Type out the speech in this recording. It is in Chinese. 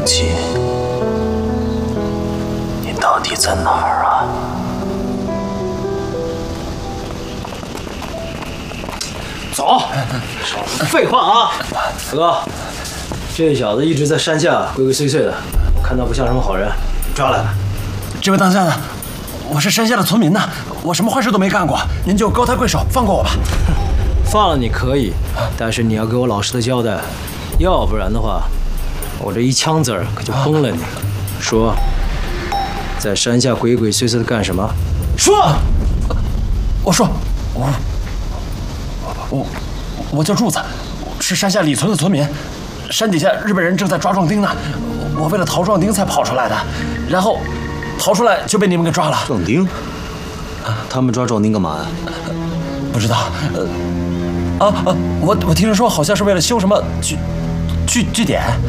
基，你到底在哪儿啊？走！少废话啊！大哥，这小子一直在山下鬼鬼祟祟的，我看他不像什么好人，抓来了。 这位当家的，我是山下的村民呐，我什么坏事都没干过，您就高抬贵手放过我吧。 放了你可以，但是你要给我老实的交代，要不然的话，我这一枪子儿可就崩了你。说，在山下鬼鬼祟祟的干什么？说！ 我说，我叫柱子，是山下李村的村民。山底下日本人正在抓壮丁呢，我为了逃壮丁才跑出来的，然后逃出来就被你们给抓了。 壮丁？他们抓壮丁干嘛呀？ 不知道。我听人说好像是为了修什么据点。